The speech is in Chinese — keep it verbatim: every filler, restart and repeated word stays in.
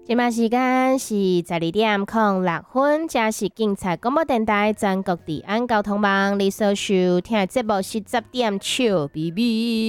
今麦时间是十二点零六分，这是警察广播电台全国治安交通网，你所收听的节目是十点笑 B B。